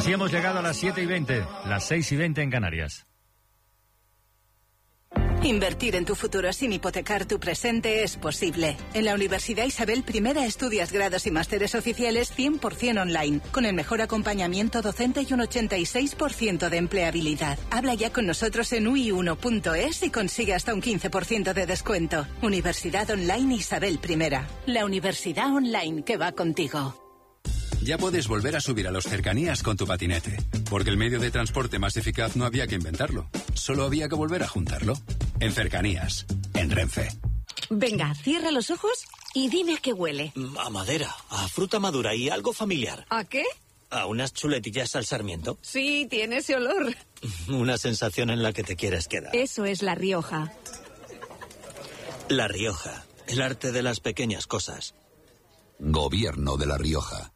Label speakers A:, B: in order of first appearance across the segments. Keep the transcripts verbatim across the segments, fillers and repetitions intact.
A: Así hemos llegado a las siete y veinte, las seis y veinte en Canarias.
B: Invertir en tu futuro sin hipotecar tu presente es posible. En la Universidad Isabel I estudias grados y másteres oficiales cien por ciento online, con el mejor acompañamiento docente y un ochenta y seis por ciento de empleabilidad. Habla ya con nosotros en u i uno punto es y consigue hasta un quince por ciento de descuento. Universidad Online Isabel I. La universidad online que va contigo.
C: Ya puedes volver a subir a los cercanías con tu patinete, porque el medio de transporte más eficaz no había que inventarlo, solo había que volver a juntarlo. En Cercanías, en Renfe.
D: Venga, cierra los ojos y dime a qué huele.
E: A madera, a fruta madura y algo familiar.
D: ¿A qué?
E: A unas chuletillas al sarmiento.
D: Sí, tiene ese olor.
E: Una sensación en la que te quieres quedar.
D: Eso es La Rioja.
E: La Rioja, el arte de las pequeñas cosas.
F: Gobierno de La Rioja.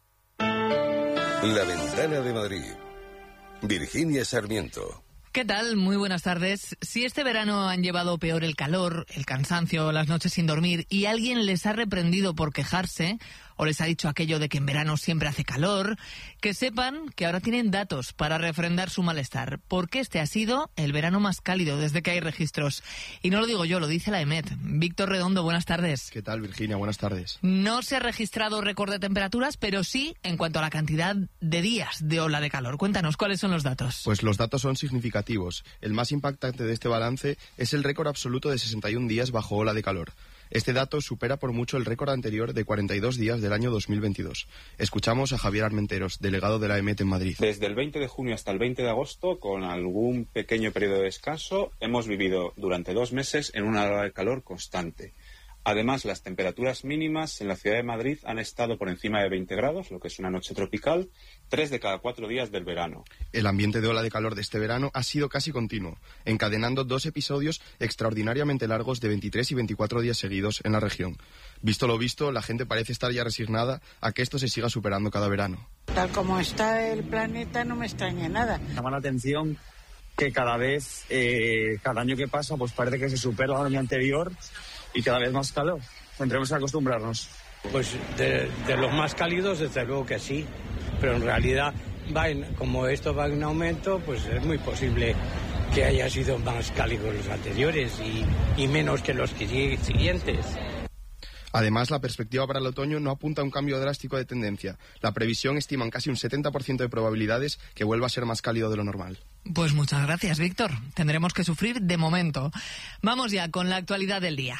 G: La Ventana de Madrid. Virginia Sarmiento.
H: ¿Qué tal? Muy buenas tardes. Si este verano han llevado peor el calor, el cansancio, las noches sin dormir y alguien les ha reprendido por quejarse o les ha dicho aquello de que en verano siempre hace calor, que sepan que ahora tienen datos para refrendar su malestar, porque este ha sido el verano más cálido desde que hay registros. Y no lo digo yo, lo dice la EMET. Víctor Redondo, buenas tardes.
I: ¿Qué tal, Virginia? Buenas tardes.
H: No se ha registrado récord de temperaturas, pero sí en cuanto a la cantidad de días de ola de calor. Cuéntanos, ¿cuáles son los datos?
I: Pues los datos son significativos. El más impactante de este balance es el récord absoluto de sesenta y un días bajo ola de calor. Este dato supera por mucho el récord anterior de cuarenta y dos días del año dos mil veintidós. Escuchamos a Javier Armenteros, delegado de la EMET en Madrid.
J: Desde el veinte de junio hasta el veinte de agosto, con algún pequeño periodo de descanso, hemos vivido durante dos meses en una ola de calor constante. Además, las temperaturas mínimas en la ciudad de Madrid han estado por encima de veinte grados, lo que es una noche tropical, tres de cada cuatro días del verano.
I: El ambiente de ola de calor de este verano ha sido casi continuo, encadenando dos episodios extraordinariamente largos de veintitrés y veinticuatro días seguidos en la región. Visto lo visto, la gente parece estar ya resignada a que esto se siga superando cada verano.
K: Tal como está el planeta, no me extraña nada.
L: Llama la atención que cada vez, eh, cada año que pasa, pues parece que se supera el año anterior y cada vez más calor. Tendremos que acostumbrarnos.
M: Pues de, de los más cálidos, desde luego que sí, pero en realidad, va en, como esto va en aumento, pues es muy posible que haya sido más cálidos los anteriores y, y menos que los que siguientes.
I: Además, la perspectiva para el otoño no apunta a un cambio drástico de tendencia. La previsión estima en casi un setenta por ciento de probabilidades que vuelva a ser más cálido de lo normal.
H: Pues muchas gracias, Víctor. Tendremos que sufrir de momento. Vamos ya con la actualidad del día.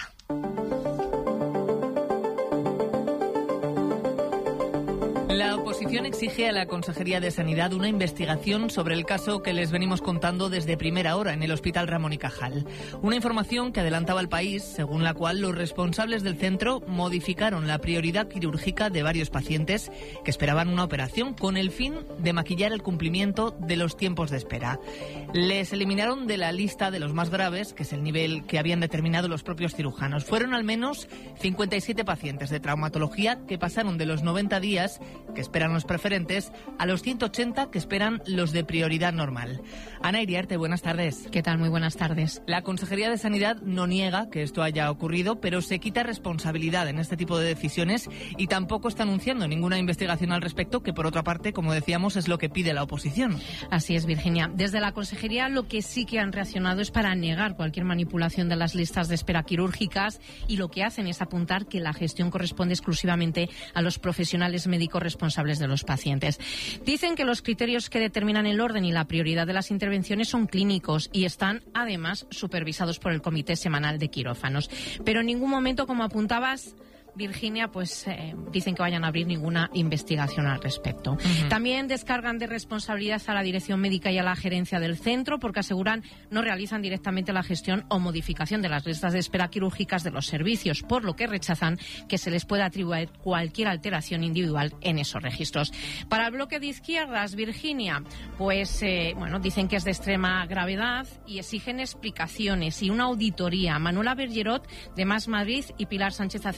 H: La oposición exige a la Consejería de Sanidad una investigación sobre el caso que les venimos contando desde primera hora en el Hospital Ramón y Cajal. Una información que adelantaba al país, según la cual los responsables del centro modificaron la prioridad quirúrgica de varios pacientes que esperaban una operación con el fin de maquillar el cumplimiento de los tiempos de espera. Les eliminaron de la lista de los más graves, que es el nivel que habían determinado los propios cirujanos. Fueron al menos cincuenta y siete pacientes de traumatología que pasaron de los noventa días que esperan los preferentes a los ciento ochenta que esperan los de prioridad normal. Ana Iriarte, buenas tardes.
N: ¿Qué tal? Muy buenas tardes.
H: La Consejería de Sanidad no niega que esto haya ocurrido, pero se quita responsabilidad en este tipo de decisiones y tampoco está anunciando ninguna investigación al respecto, que por otra parte, como decíamos, es lo que pide la oposición.
N: Así es, Virginia. Desde la Consejería lo que sí que han reaccionado es para negar cualquier manipulación de las listas de espera quirúrgicas y lo que hacen es apuntar que la gestión corresponde exclusivamente a los profesionales médicos responsables de los pacientes. Dicen que los criterios que determinan el orden y la prioridad de las intervenciones son clínicos y están, además, supervisados por el Comité Semanal de Quirófanos. Pero en ningún momento, como apuntabas, Virginia, pues eh, dicen que vayan a abrir ninguna investigación al respecto. Uh-huh. También descargan de responsabilidad a la dirección médica y a la gerencia del centro porque aseguran no realizan directamente la gestión o modificación de las listas de espera quirúrgicas de los servicios, por lo que rechazan que se les pueda atribuir cualquier alteración individual en esos registros. Para el bloque de izquierdas, Virginia, pues eh, bueno, dicen que es de extrema gravedad y exigen explicaciones y una auditoría. Manuela Bergerot, de Más Madrid, y Pilar Sánchez Acera, es del Partido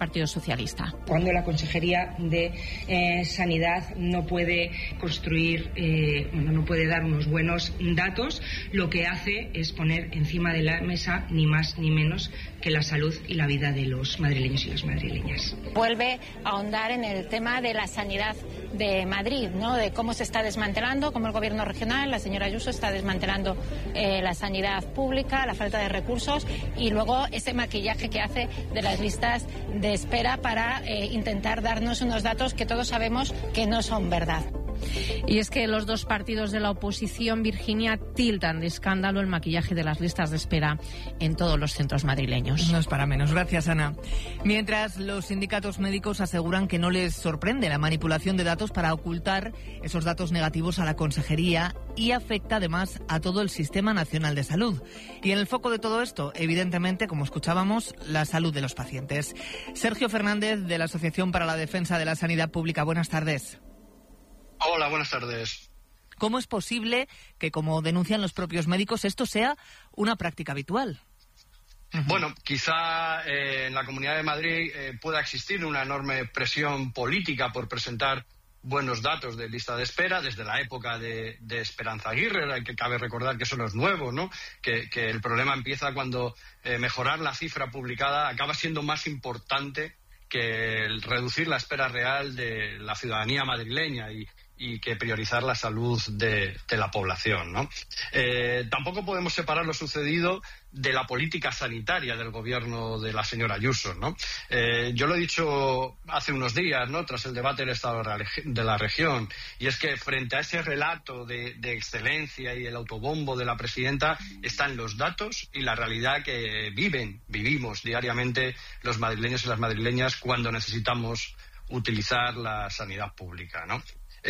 N: Partido Socialista.
O: Cuando la Consejería de eh, Sanidad no puede construir, eh, bueno, no puede dar unos buenos datos, lo que hace es poner encima de la mesa ni más ni menos que la salud y la vida de los madrileños y las madrileñas.
P: Vuelve a ahondar en el tema de la sanidad de Madrid, ¿no? De cómo se está desmantelando, cómo el gobierno regional, la señora Ayuso, está desmantelando eh, la sanidad pública, la falta de recursos y luego ese maquillaje que hace de las listas de espera para eh, intentar darnos unos datos que todos sabemos que no son verdad.
N: Y es que los dos partidos de la oposición, Virginia, tildan de escándalo el maquillaje de las listas de espera en todos los centros madrileños.
H: No es para menos. Gracias, Ana. Mientras, los sindicatos médicos aseguran que no les sorprende la manipulación de datos para ocultar esos datos negativos a la Consejería y afecta además a todo el Sistema Nacional de Salud. Y en el foco de todo esto, evidentemente, como escuchábamos, la salud de los pacientes. Sergio Fernández, de la Asociación para la Defensa de la Sanidad Pública. Buenas tardes.
Q: Hola, buenas tardes.
H: ¿Cómo es posible que, como denuncian los propios médicos, esto sea una práctica habitual?
Q: Bueno, quizá eh, en la Comunidad de Madrid eh, pueda existir una enorme presión política por presentar buenos datos de lista de espera desde la época de, de Esperanza Aguirre, que cabe recordar que eso no es nuevo, ¿no? Que, que el problema empieza cuando eh, mejorar la cifra publicada acaba siendo más importante que el reducir la espera real de la ciudadanía madrileña y y que priorizar la salud de, de la población, ¿no? Eh, tampoco podemos separar lo sucedido de la política sanitaria del gobierno de la señora Ayuso, ¿no? Eh, yo lo he dicho hace unos días, ¿no?, tras el debate del Estado de la región, y es que frente a ese relato de, de excelencia y el autobombo de la presidenta están los datos y la realidad que viven, vivimos diariamente los madrileños y las madrileñas cuando necesitamos utilizar la sanidad pública, ¿no?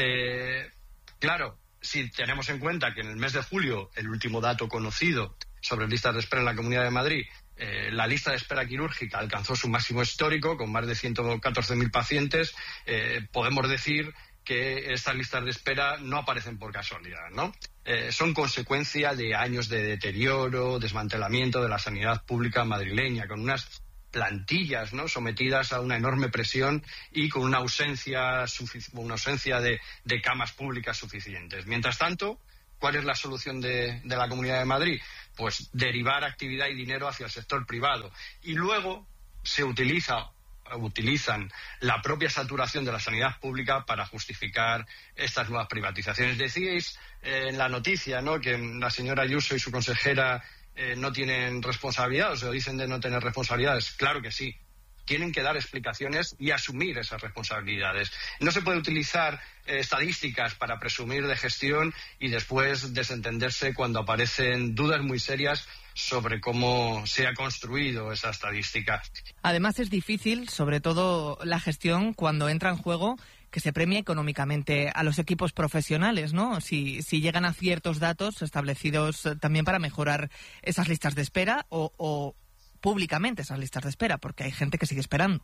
Q: Eh, claro, si tenemos en cuenta que en el mes de julio, el último dato conocido sobre listas de espera en la Comunidad de Madrid, eh, la lista de espera quirúrgica alcanzó su máximo histórico con más de ciento catorce mil pacientes, eh, podemos decir que estas listas de espera no aparecen por casualidad, ¿no? Eh, son consecuencia de años de deterioro, desmantelamiento de la sanidad pública madrileña, con unas plantillas, ¿no?, sometidas a una enorme presión y con una ausencia una ausencia de, de camas públicas suficientes. Mientras tanto, ¿cuál es la solución de, de la Comunidad de Madrid? Pues derivar actividad y dinero hacia el sector privado. Y luego se utiliza utilizan la propia saturación de la sanidad pública para justificar estas nuevas privatizaciones. Decíais eh, en la noticia, ¿no?, que la señora Ayuso y su consejera Eh, no tienen responsabilidad, o se dicen de no tener responsabilidades. Claro que sí. Tienen que dar explicaciones y asumir esas responsabilidades. No se puede utilizar eh, estadísticas para presumir de gestión y después desentenderse cuando aparecen dudas muy serias sobre cómo se ha construido esa estadística.
H: Además, es difícil, sobre todo la gestión, cuando entra en juego que se premie económicamente a los equipos profesionales, ¿no? Si, si llegan a ciertos datos establecidos también para mejorar esas listas de espera o, o públicamente esas listas de espera, porque hay gente que sigue esperando.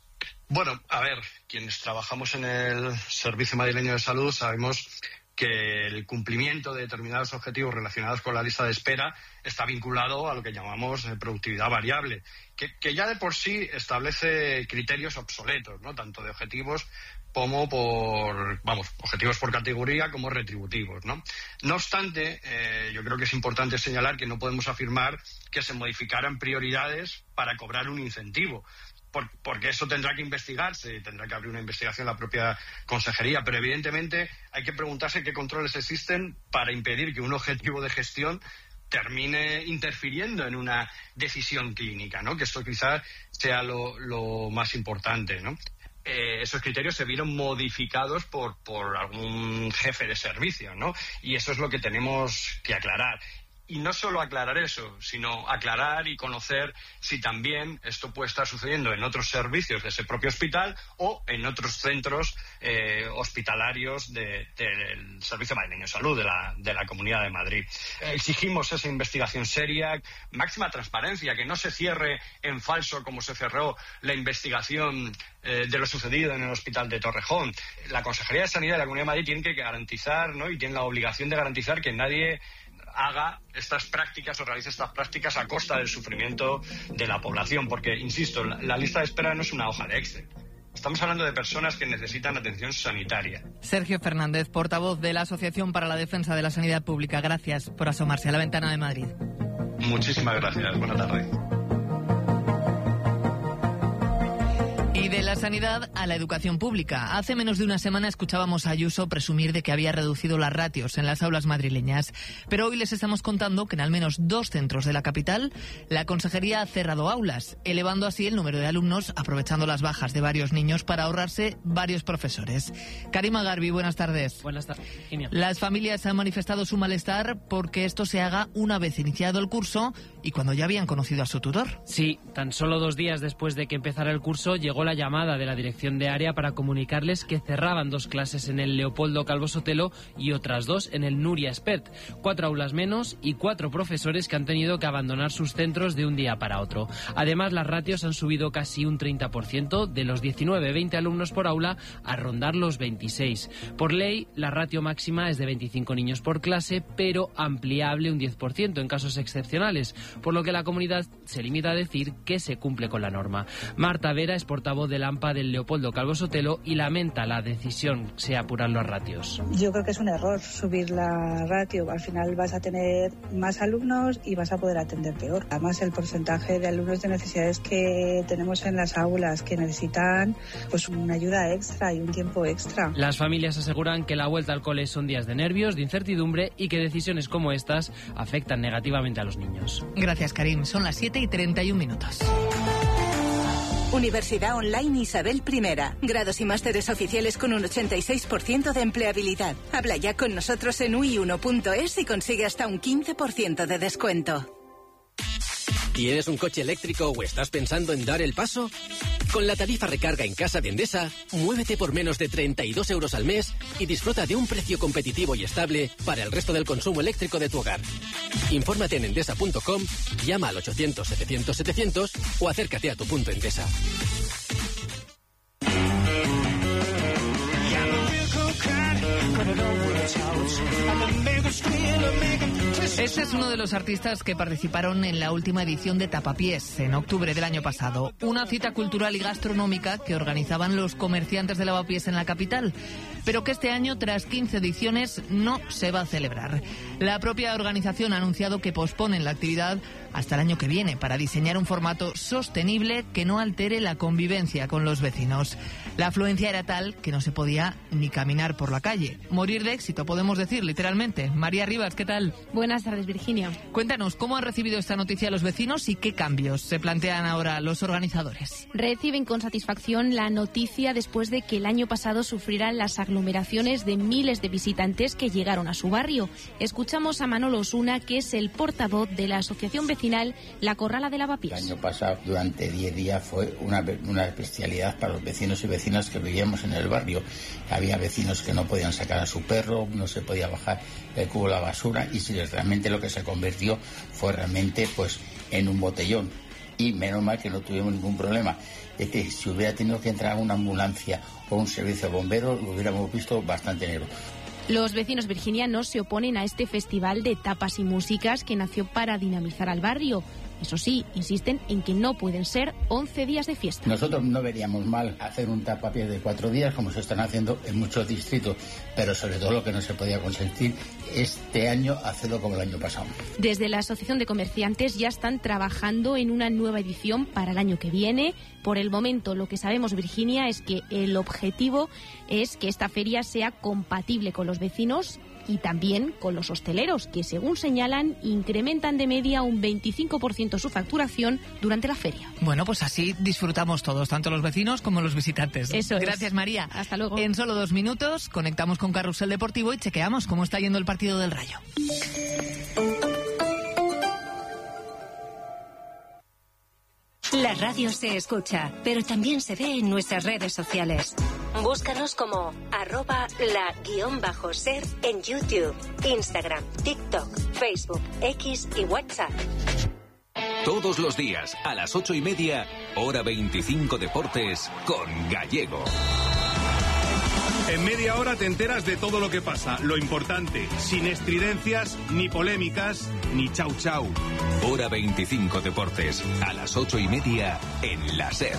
Q: Bueno, a ver, quienes trabajamos en el Servicio Madrileño de Salud sabemos que el cumplimiento de determinados objetivos relacionados con la lista de espera está vinculado a lo que llamamos productividad variable, que, que ya de por sí establece criterios obsoletos, ¿no?, tanto de objetivos como por, vamos, objetivos por categoría como retributivos, ¿no? No obstante, eh, yo creo que es importante señalar que no podemos afirmar que se modificaran prioridades para cobrar un incentivo, por, porque eso tendrá que investigarse, tendrá que abrir una investigación la propia consejería, pero evidentemente hay que preguntarse qué controles existen para impedir que un objetivo de gestión termine interfiriendo en una decisión clínica, ¿no? Que esto quizás sea lo, lo más importante, ¿no? Eh, esos criterios se vieron modificados por, por algún jefe de servicio, ¿no? Y eso es lo que tenemos que aclarar. Y no solo aclarar eso, sino aclarar y conocer si también esto puede estar sucediendo en otros servicios de ese propio hospital o en otros centros eh, hospitalarios de, de, del Servicio Madrileño de Salud de la, de la Comunidad de Madrid. Exigimos esa investigación seria, máxima transparencia, que no se cierre en falso como se cerró la investigación eh, de lo sucedido en el Hospital de Torrejón. La Consejería de Sanidad de la Comunidad de Madrid tiene que garantizar, ¿no?, y tiene la obligación de garantizar que nadie haga estas prácticas o realice estas prácticas a costa del sufrimiento de la población, porque, insisto, la, la lista de espera no es una hoja de Excel. Estamos hablando de personas que necesitan atención sanitaria.
H: Sergio Fernández, portavoz de la Asociación para la Defensa de la Sanidad Pública. Gracias por asomarse a la ventana de Madrid.
Q: Muchísimas gracias. Buenas tardes.
H: Y de la sanidad a la educación pública. Hace menos de una semana escuchábamos a Ayuso presumir de que había reducido las ratios en las aulas madrileñas. Pero hoy les estamos contando que en al menos dos centros de la capital la consejería ha cerrado aulas, elevando así el número de alumnos, aprovechando las bajas de varios niños para ahorrarse varios profesores. Karima Garbi, buenas tardes.
R: Buenas tardes, Virginia.
H: Las familias han manifestado su malestar porque esto se haga una vez iniciado el curso y cuando ya habían conocido a su tutor.
R: Sí, tan solo dos días después de que empezara el curso llegó la llamada de la dirección de área para comunicarles que cerraban dos clases en el Leopoldo Calvo Sotelo y otras dos en el Nuria Espert. Cuatro aulas menos y cuatro profesores que han tenido que abandonar sus centros de un día para otro. Además, las ratios han subido casi un treinta por ciento, de los diecinueve veinte alumnos por aula a rondar los veintiséis. Por ley, la ratio máxima es de veinticinco niños por clase, pero ampliable un diez por ciento en casos excepcionales, por lo que la comunidad se limita a decir que se cumple con la norma. Marta Vera es portavoz del A M P A del Leopoldo Calvo Sotelo y lamenta la decisión se apurar los ratios.
S: Yo creo que es un error subir la ratio. Al final vas a tener más alumnos y vas a poder atender peor. Además, el porcentaje de alumnos de necesidades que tenemos en las aulas que necesitan pues una ayuda extra y un tiempo extra.
R: Las familias aseguran que la vuelta al cole son días de nervios, de incertidumbre y que decisiones como estas afectan negativamente a los niños.
H: Gracias, Karim. Son las siete y treinta y un minutos.
B: Universidad Online Isabel I. Grados y másteres oficiales con un ochenta y seis por ciento de empleabilidad. Habla ya con nosotros en u i uno punto es y consigue hasta un quince por ciento de descuento.
T: ¿Tienes un coche eléctrico o estás pensando en dar el paso? Con la tarifa recarga en casa de Endesa, muévete por menos de treinta y dos euros al mes y disfruta de un precio competitivo y estable para el resto del consumo eléctrico de tu hogar. Infórmate en endesa punto com, llama al ochocientos setecientos setecientos o acércate a tu punto Endesa.
H: Este es uno de los artistas que participaron en la última edición de Tapapiés, en octubre del año pasado. Una cita cultural y gastronómica que organizaban los comerciantes de lavapiés en la capital, pero que este año, tras quince ediciones, no se va a celebrar. La propia organización ha anunciado que posponen la actividad hasta el año que viene para diseñar un formato sostenible que no altere la convivencia con los vecinos. La afluencia era tal que no se podía ni caminar por la calle. Morir de éxito, podemos decir, literalmente. María Rivas, ¿qué tal?
U: Buenas tardes, Virginia.
H: Cuéntanos, ¿cómo han recibido esta noticia los vecinos y qué cambios se plantean ahora los organizadores?
U: Reciben con satisfacción la noticia después de que el año pasado sufrieran las aglomeraciones de miles de visitantes que llegaron a su barrio. Escuchamos a Manolo Osuna, que es el portavoz de la asociación vecinal La Corrala de Lavapiés.
V: El año pasado, durante diez días, fue una, una especialidad para los vecinos y vecinas que vivíamos en el barrio. Había vecinos que no podían sacar a su perro, no se podía bajar el cubo de la basura, y si realmente lo que se convirtió fue realmente pues en un botellón. Y menos mal que no tuvimos ningún problema. Es que si hubiera tenido que entrar una ambulancia o un servicio de bomberos, lo hubiéramos visto bastante negro.
U: Los vecinos virginianos se oponen a este festival de tapas y músicas que nació para dinamizar al barrio. Eso sí, insisten en que no pueden ser once días de fiesta.
V: Nosotros no veríamos mal hacer un tapapiés de cuatro días, como se están haciendo en muchos distritos, pero sobre todo lo que no se podía consentir este año, hacerlo como el año pasado.
U: Desde la Asociación de Comerciantes ya están trabajando en una nueva edición para el año que viene. Por el momento, lo que sabemos, Virginia, es que el objetivo es que esta feria sea compatible con los vecinos y también con los hosteleros, que según señalan incrementan de media un veinticinco por ciento su facturación durante la feria.
H: Bueno, pues así disfrutamos todos, tanto los vecinos como los visitantes.
U: Eso es.
H: Gracias, María.
U: Hasta luego.
H: En solo dos minutos conectamos con Carrusel Deportivo y chequeamos cómo está yendo el partido del Rayo.
D: La radio se escucha, pero también se ve en nuestras redes sociales. Búscanos como arroba la guión bajo ser en YouTube, Instagram, TikTok, Facebook, X y WhatsApp.
F: Todos los días, a las ocho y media, hora veinticinco Deportes, con Gallego.
A: En media hora te enteras de todo lo que pasa. Lo importante, sin estridencias, ni polémicas, ni chau chau.
F: Hora veinticinco Deportes, a las ocho y media en la SER.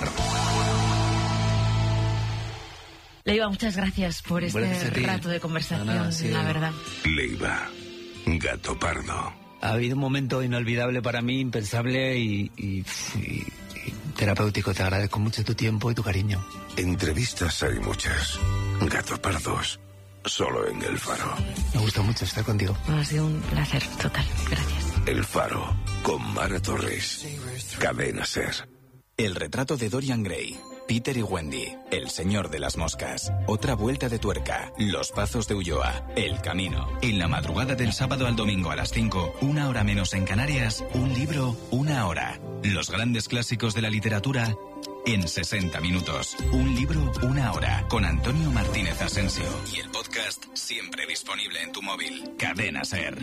C: Leiva, muchas gracias por este rato de conversación, no, no, sí, la verdad.
G: Leiva, gato pardo.
W: Ha habido un momento inolvidable para mí, impensable y, y, y, y terapéutico. Te agradezco mucho tu tiempo y tu cariño.
G: Entrevistas hay muchas. Gato pardos, solo en El Faro.
W: Me gusta mucho estar contigo.
C: Ha sido un placer total. Gracias.
G: El Faro, con Mara Torres. Cadena SER.
X: El retrato de Dorian Gray. Peter y Wendy, El señor de las moscas, Otra vuelta de tuerca, Los pazos de Ulloa, El camino.
F: En la madrugada del sábado al domingo a las cinco, una hora menos en Canarias, un libro, una hora. Los grandes clásicos de la literatura en sesenta minutos. Un libro, una hora, con Antonio Martínez Asensio. Y el podcast siempre disponible en tu móvil. Cadena SER.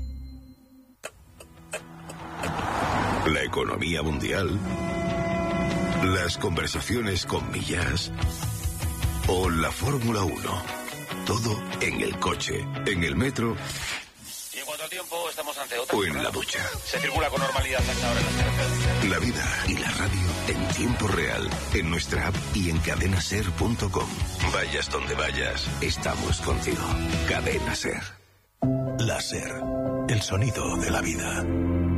G: La economía mundial, las conversaciones con Millas o la Fórmula uno. Todo en el coche, en el metro
Y: y en cuanto al tiempo estamos ante otra
G: o en la ducha.
Y: Se circula con normalidad hasta ahora en las carreteras.
G: La vida y la radio en tiempo real, en nuestra app y en cadena ser punto com. Vayas donde vayas, estamos contigo. Cadena SER.
Z: La SER, el sonido de la vida.